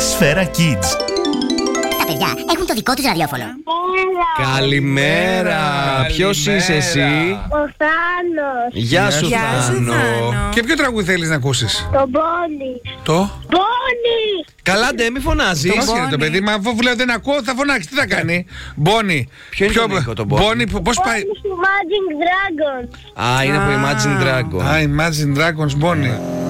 Σφαίρα Kids. Τα παιδιά έχουν το δικό τους ραδιόφωνο. Καλημέρα. Ποιος είσαι εσύ? Ο Θάνος. Γεια σου, Θάνο. Και ποιο τραγούδι θέλεις να ακούσεις? Το Μπόνι. Το? Μπόνι. Καλά, ντε, μη φωνάζεις. Το το παιδί, μα αφού λέω δεν ακούω θα φωνάξει, τι θα κάνει? Μπόνι. Ποιο είναι το Νίκο, το Μπόνι? Μπόνι, πώς πάει? Imagine Dragons. Α, είναι από Imagine Dragons. Α, Imagine Dragons, Μπόνι.